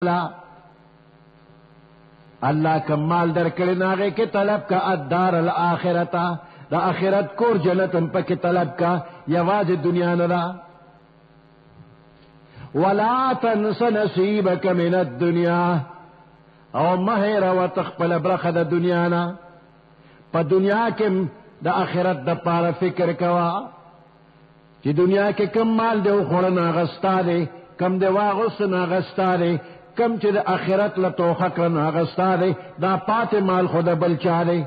اللہ کمال در کړي ناغه کې طلب کا الدار الاخرتا دا آخرت کور جنت هم پکې طلب کا یواز دنیا نه دا ولا تنس نصیبک من الدنیا او مهر وتخپل برخه د دنیا نه په دنیا کې د آخرت د پاره فکر کوا چې دنیا کې کم مال دی خور نه غستا دی کم دی واغس نه غستا دی کم چې د آخرت له توخه کړه نه غستا دی دا پاتې مال خود بل چا دی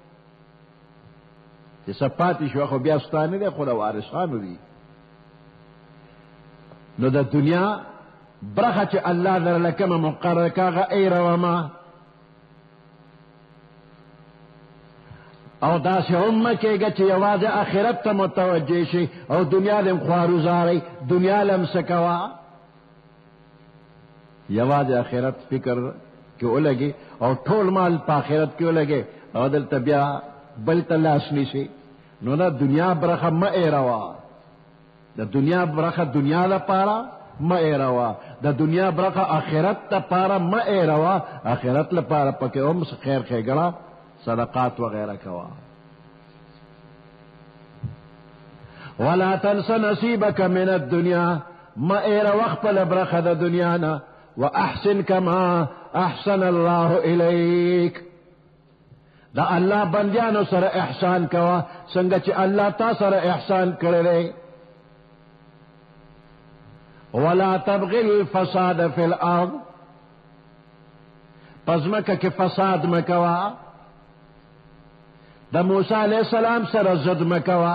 چې سپاتې شو خو بیا ستانه دی خو د وارثانو دی نو د دنیا برخه چې الله در لکمه مقرر کاغه ای روما او دا سه هم کېږي چې یوازې آخرت ته متوجه شي او دنیا لم خواروزاري دنیا لم سکوا یوازې آخرت فکر کې ولګي او ټول مال په آخرت کې ولګي او دلته بیا بل تلاش نشي نو دا دنیا برخه مې روا د دنیا برخه دنیا لپاره مې روا د دنیا برخه آخرت لپاره مې روا آخرت لپاره پکې هم خیر خېګړه صدقات وغیرہ کوا ولا تنس نصیبک من الدنیا ما ایر وقت لبرخ د دنیانا واحسن کما احسن الله الیک دا اللہ بندیانو سر احسان کوا څنګه چې اللہ تا سر احسان کړی ولا تبغي الفساد فی الارض پزمکه کې فساد مکوا دا موسی علیہ السلام سر زد مکوا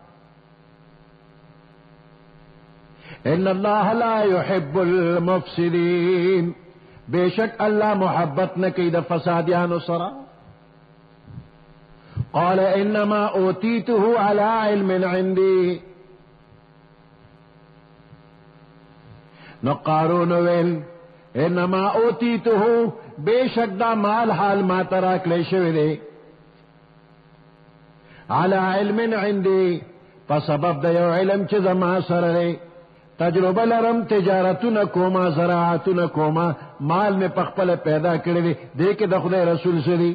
ان اللہ لا يحب المفسدین بے شک اللہ محبت نکی دا فسادیانو سرا قال انما اوتیته على علم عندي نو قارون ویل انما اوتیته بے شک دا مال حال ما تراکلے شوی دے على علم عندي فسبب دا یو علم چه زما سر دے تجربه لرم تجارتونه کوما زراعتونه کوما مال میں پخپل پیدا کړی دی دې کې د خدای رسول سری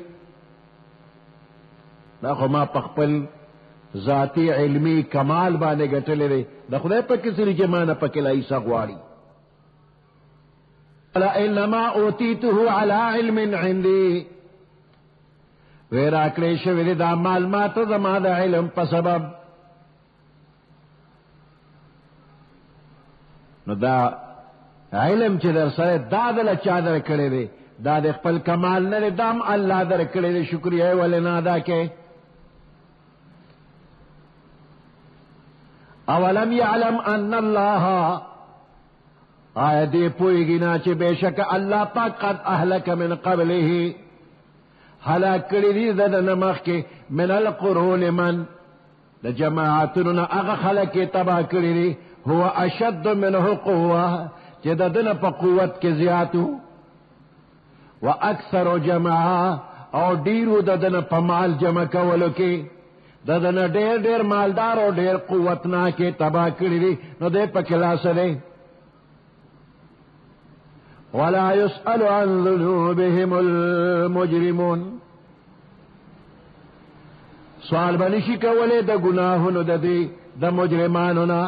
دا خو ما پخپل ذاتی علمی کمال باندې ګټلې دی د خدای په کې سری کې ما نه پکې لای سغواړي الا انما اوتیته على علم عندي ویرا کړی شوی دی دا مال ما ته زما د علم په سبب نو دا علم چې در سره دا دل چا در کړی دی دا د خپل کمال نه دام الله در کړی دی شکریا ولنا ادا کې اولم يعلم ان الله آیا دی پویږي نه چې بشک الله پاک قد اهلك من قبله هلاک کړی دی د نمخ کې من القرون من د جماعتونو هغه خلک تبا کړی دی هو اشد منه قوه چې د دنه په قوت کې زیاتو واکثر جماعه او ډیرو د دنه په مال جمع کولو کې د دنه ډیر ډیر مالدار او ډیر قوت نه کې تبا کړی دی نو دې په کلاس دی ولا يسأل عن ذنوبهم المجرمون سوال بنشي کوله د ګناهونو د دې د مجرمانو نه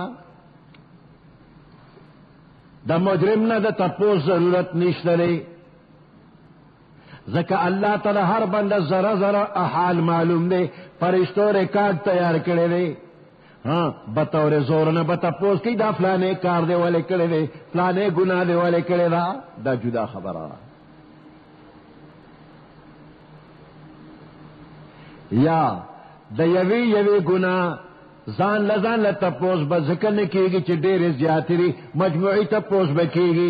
د مجرم نه د تپوس ضرورت نشته لري ځکه الله تعالی هر بنده ذره ذره حال معلوم دی فرشتو ریکارډ تیار کړی دی ہاں بطور زور نہ بتا پوس کی دا فلانے کار دے والے کڑے دے فلانے گناہ دے والے کڑے دا جدا خبر آ یا دا یوی گناہ زان لزان لتپوس با ذکر نے کی گی چی دیر زیادری مجموعی تپوس با کی گی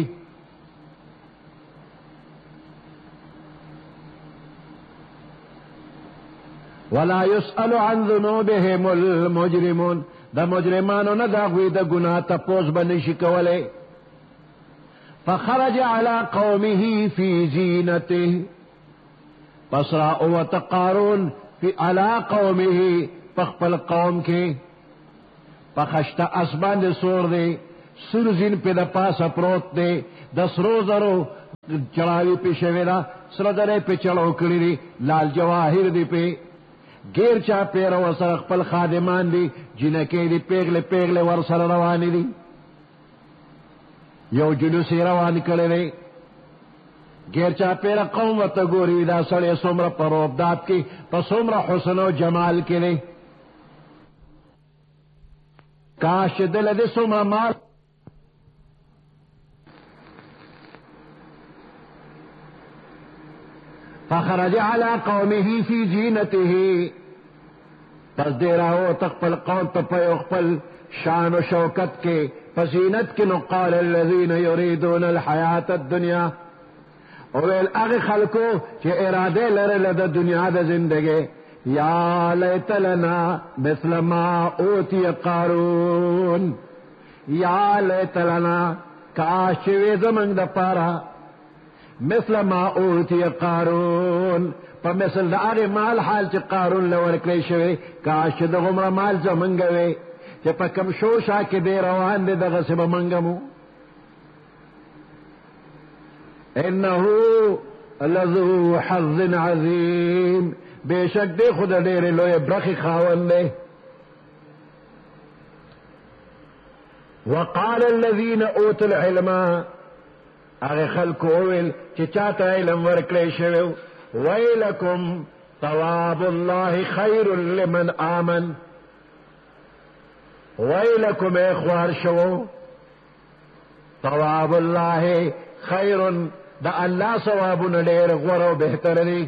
ولا يسأل عن ذنوبهم المجرمون دا مجرمانو نه دا غوی دا گناہ تپوس بنشي کوله فخرج على قومه في زينته پسرا او تقارون في على قومه پخپل قوم کې پخشتا اسمان دے سور دے سر زین پہ دا پاسا پروت دے 10 روز چڑاوی پی شویرا سردرے پی چڑاو کری دی لال جواہر دی پی گیر چا پیر ورسر خپل خادمان دی جنکی دی پیغل پیغل ورسر روانی دی یو جلوسی روان کرے دی گیر چا پیر قوم و تگوری دا سڑے سمر پر روبداد کی پا سمر حسن و جمال کی دی کاش دل دی سمر مال فخرج على قومه في زينته پس دیراو تقبل قوم تپیقبل شان و شوکت کے فزینت کے نقال الذین یریدون الحیات الدنیا اویل اغی خلقو چے ارادے لرلد دنیا دا زندگی یا لیت لنا مثل ما اوتی قارون یا لیت لنا کاش چوی زمنگ دا پارا مثل ما اوتی قارون پا مثل دا آغی مال حال چی قارون لورکلی شوی کاش دا غمر مال زمنگوی چی پا کم شوشا کی دے روان دے دا غصب منگمو انہو لذو حظ عظیم بے شک دے خود دیر لوی برخی خاون دے وقال الذین اوتوا العلم اغی خلقو اویل چی چاہتا علم ورکلی شویو ویلکم ثواب اللہ خیر لمن آمن ویلکم اخوار شو ثواب اللہ خیر دا اللہ ثوابن دیر غور و بہتر دی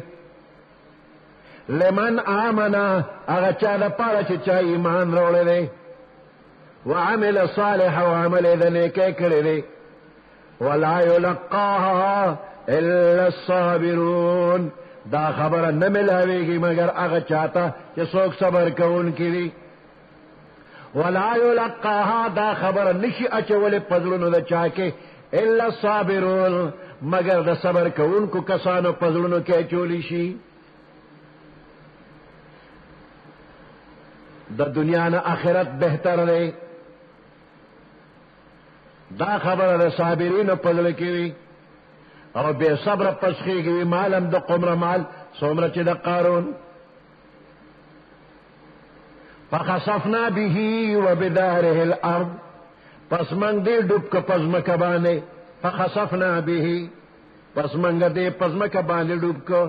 لمن آمنا اغا چا دا پارا چی چا ایمان روڑے دی وعمل صالح وعمل دنیکے کرے دی ولا يلقاها الا الصابرون دا خبر نہ ملاویگی مگر اغا چاہتا کہ سوک صبر کون کی دی ولا يلقاها دا خبر نشی اچولی پزلونو دا چاکے الا الصابرون مگر دا صبر کون کو کسانو پزلونو کے چولی شی دا دنیا نا آخرت بہتر دے دا خبر دا صابرین پزل کیوی اور بے صبر پسخی گی مالم دا قمر مال سومر چی دا قارون فخصفنا به وبداره الارض پس منگ دی ڈب کا پزمک بانے فخصفنا به پس منگ دی پزمک بانے ڈب کا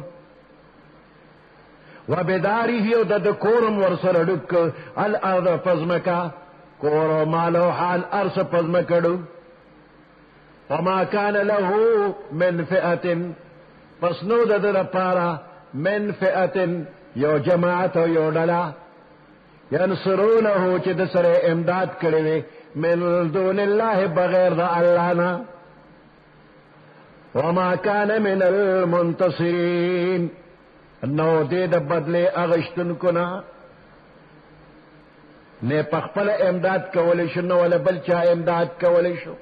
وبداره دا دا کورم ورسر ڈب کا الارض پزمکا کورو مالو حال ارس پزمکڑو وما كان له من فئة پس نو دا دا پارا من فئة یو جماعت یو ڈلا ینصرونه چی دا سر امداد کروے من دون اللہ بغیر دا اللہ نا وما كان من المنتصرین نو دے دا بدلے اغشتن کنا نے پخپل امداد کولیشو نو ولا بلچا امداد کولیشو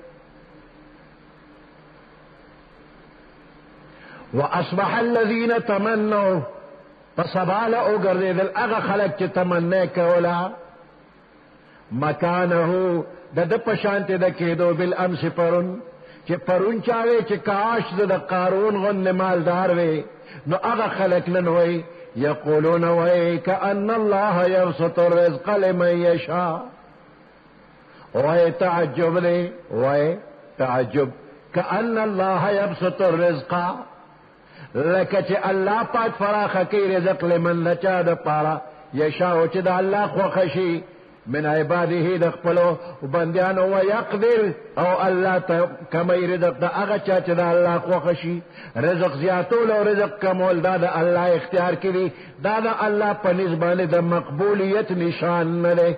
وأصبح الذين تمنوا فصبال اگردے دل اغا خلق چی تمنے کولا مکانہو دا دا پشانت دا کیدو بالامس پرن چی پرن چاوے چی کاش دا قارون غن مالدار وے نو اغا خلق ننوئی یقولون وی کأن اللہ یبسط الرزق لمن یشا وی تعجب لے وی تعجب کأن اللہ یبسط الرزق لکچ اللہ پاک فراخ کی رزق لمن لچا دا پارا یشاو چی دا اللہ خوخشی من عباده دا خپلو بندیانو ویقدر او اللہ تا کمی رزق دا اغچا چی دا اللہ خوخشی رزق زیاتول او رزق کمول دا دا اللہ اختیار کری دا دا اللہ پا نزبان دا مقبولیت نشان نلے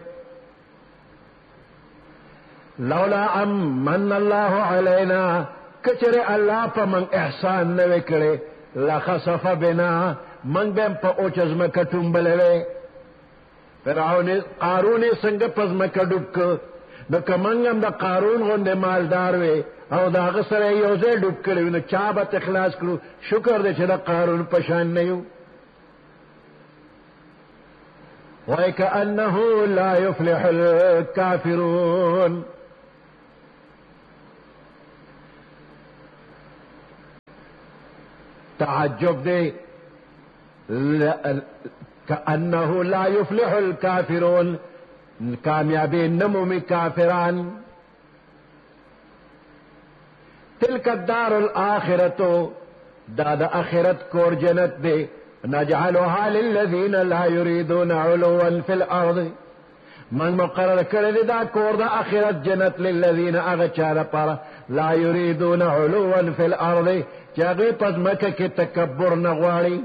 لولا من اللہ علینا کچر اللہ پا من احسان نوے کرے لخصف بنا من بیم پا اوچز مکتم بلوے فرعون قارون سنگ پز مکڈب کو نو کمنگم دا قارون غند مالدار وے او دا غصر یوزے ڈب کرو نو چابت اخلاص کرو شکر دے چھ دا قارون پشان نیو وَإِكَأَنَّهُ لَا يُفْلِحُ الْكَافِرُونَ تعجب دے کأنه لا يفلح الكافرون کامیابی نمومی کافران تلک الدار الآخرتو دا دا آخرت کور جنت دے نجعلها للذین لا يريدون علوا فی الارض من مقرر کردی دا کور دا آخرت جنت للذین اغچار پارا لا يريدون علوا فی الارض چاگی پس مکہ کی تکبر نغواری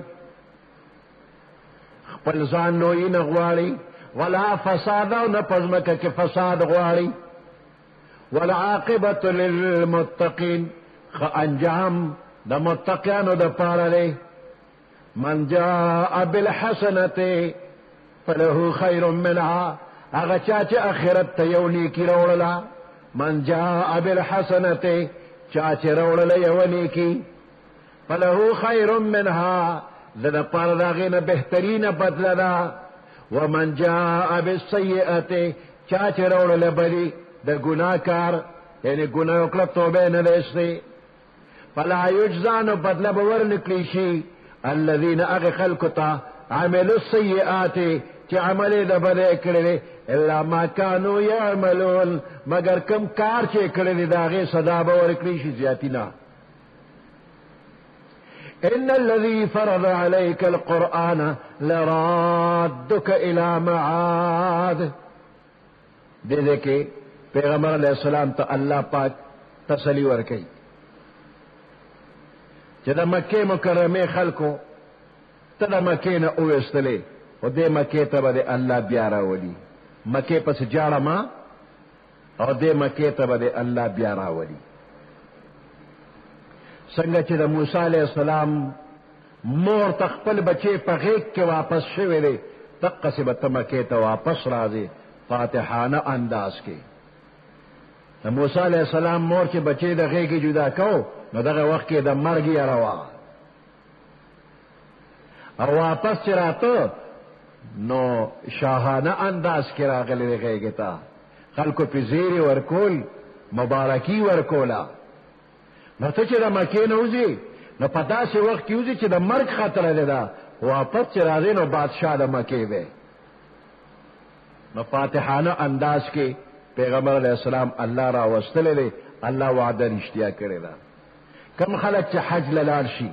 خپل ځان لوی نغواری ولا فساد او نه پس مکہ کی فساد غواری والعاقبت للمتقین خ انجام دا متقیانو دا پارا لے من جاء بالحسنت فله خیر منها اغا چاچ اخرت تیو نیکی روڑلا من جاء بالحسنت چاچ روڑلا یو نیکی فله خیر منها لدا پارا داغین بہترین بدل دا ومن جاء بالسیئت چاچ روڑلا بلی دا گناہ کار یعنی گناہ اکلا توبہ ندیستے فلا یجزان بدل بور نکلیشی الذین اغی خلقتا عملوا السیئات چی عملی دا بدے کرلی الا ما کانو یعملون مگر کم کار چی کرلی دا غی صدا بور نکلیشی زیادینا ان الذي فرض عليك القرآن لرادك الى معاد دے دے کے پیغمبر علیہ السلام تا اللہ پاک تسلی ورکی چې د مکې مکرمې خلکو ته د مکې نه اویستلې او دې مکې ته به د الله بیا راولي مکې پسې جاړه ما او دې مکې ته به د الله بیا راولي څنګه چې د موسی علیه السلام مور ته خپل بچی په غېږ کې واپس شوی دی دقسې به ته مکې ته واپس راځې فاتحانه انداز کې د موسی علیه السلام مور چې بچی د غېږې جدا کو نو دغه وخت کې د مرګ یاره وه او واپس چې راته نو شاهانه انداز کې راغلی دی غېږې ته خلکو پې زیرې ورکول مبارکي ورکوله نو ته چې د مکې نه وځې نو په داسې وخت کې وځې چې د مرګ خطره دی ده واپس چې راځې نو بادشاه د مکې دی نو فاتحانه انداز کې پیغمبر علیہ السلام اللہ را وستلے دے اللہ وعدہ رشتیا کرے دا کم خلق چا حج للال شی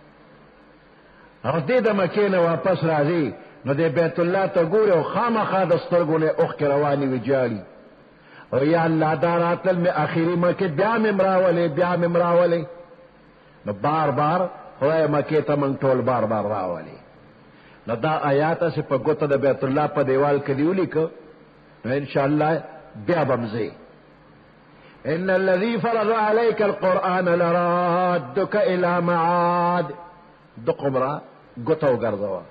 او دے دا مکین واپس رازی نو دے بیت اللہ تا گورے و خامخا دسترگونے اخ کے روانی وجاری او یا اللہ داراتل میں آخری مکے بیام امراولے نو بار بار خدای مکے تا منگ ٹول بار بار راولے نو دا آیاتا سے پا گوتا دا بیت اللہ پا دیوال کدیولی کو نو انشاءاللہ بیا بمزے ان الذي فرض عليك القرآن لرادك الى معاد دقمرا گتو گردوا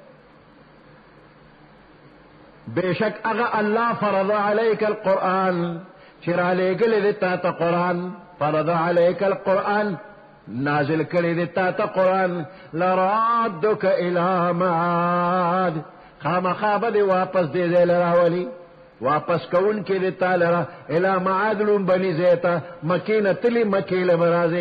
بے شک اغا اللہ فرض عليك القرآن چرا لے گلے دیتا تا قرآن فرض عليك القرآن نازل کلی دیتا تا قرآن لرادك الى معاد خام خواب دی واپس دے دے لراولی واپس کون کے دیتا لرا الى معادلون بنی زیتا مکین تلی مکیل برازے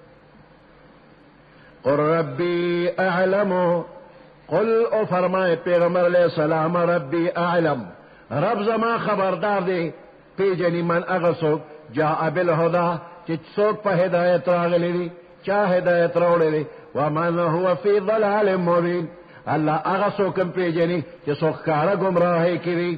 قل ربی اعلمو قل او فرمائے پیغمبر علیہ السلام ربی اعلم رب زما خبردار دے پی جنی من اغسوک جاء بالہدا چی سوک پا ہدایت راغلی دی چا ہدایت روڑی دی ومن هو فی ضلال مبین اللہ اغسوکم پی جنی چی سوک کارا گمراہی کی دی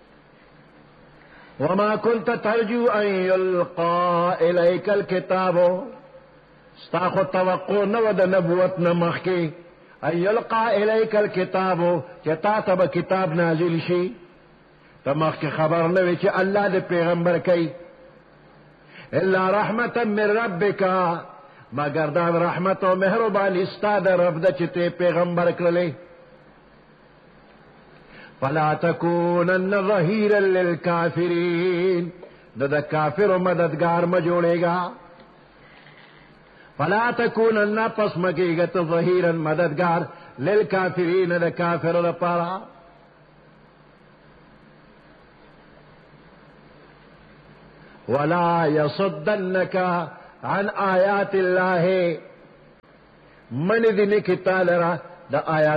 وما كنت ترجو ان يلقى اليك الكتاب استاخو توقع نو د نبوت نمخکی ان يلقى اليك الكتاب چتا تب کتاب نازل شي تمخکی خبر نوی چې الله د پیغمبر کوي الا رحمتا من ربك مگر دا رحمت او مهرباني استاد رب د چې ته پیغمبر کړلې فلا تكونن ظهيرا للكافرين دا کافر مددگار مجوڑے گا فلا تكونن پس مگیگت ظهيرا مددگار للكافرين دا کافر لپارا ولا يصدنك عن آيات الله من دینه کی تعالی را د آیات